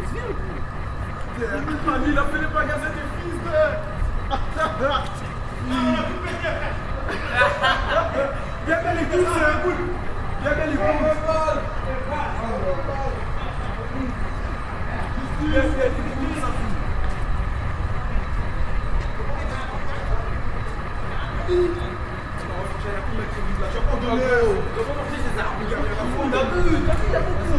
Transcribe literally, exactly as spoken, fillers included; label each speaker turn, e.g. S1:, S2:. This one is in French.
S1: Mani, il a fait les magasins des fils de... Viens bien les coups, c'est un coup. Viens bien les coups. Viens bien les coups, ça fout. Tu vas pas porter des armes. T'as vu, t'as vu,